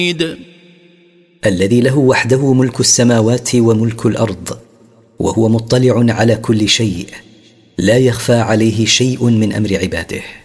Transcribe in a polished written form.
الذي له وحده ملك السماوات وملك الأرض، وهو مطلع على كل شيء، لا يخفى عليه شيء من أمر عباده.